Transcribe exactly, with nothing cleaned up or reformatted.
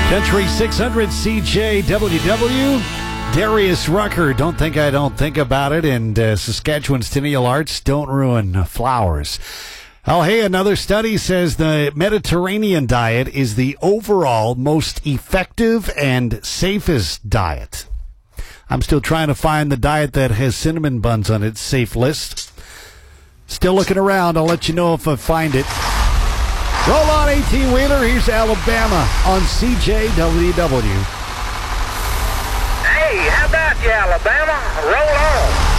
Country six hundred C J W W. Darius Rucker, Don't Think I Don't Think About It. And uh, Saskatchewan's Tenniel Arts, Don't Ruin Flowers. Oh, hey, another study says the Mediterranean diet is the overall most effective and safest diet. I'm still trying to find the diet that has cinnamon buns on its safe list. Still looking around. I'll let you know if I find it. Roll on, eighteen-wheeler. Here's Alabama on C J W W. Hey, how about you, Alabama? Roll on.